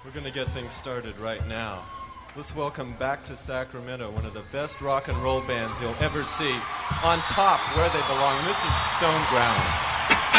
We're going to get things started right now. Let's welcome back to Sacramento one of the best rock and roll bands you'll ever see. On top, where they belong, this is Stone Ground.